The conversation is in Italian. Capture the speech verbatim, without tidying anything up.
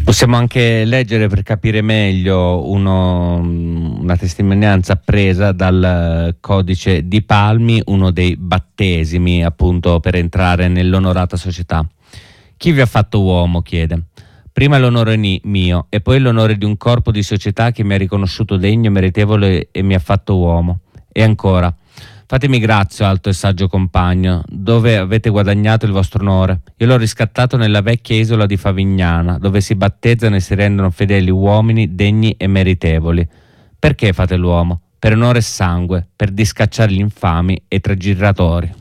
Possiamo anche leggere per capire meglio uno, una testimonianza presa dal codice di Palmi, uno dei battesimi appunto per entrare nell'onorata società. Chi vi ha fatto uomo? Chiede. Prima l'onore ni- mio e poi l'onore di un corpo di società che mi ha riconosciuto degno, meritevole e mi ha fatto uomo. E ancora, fatemi grazia, alto e saggio compagno, dove avete guadagnato il vostro onore? Io l'ho riscattato nella vecchia isola di Favignana, dove si battezzano e si rendono fedeli uomini degni e meritevoli. Perché fate l'uomo? Per onore e sangue, per discacciare gli infami e i tragiratori.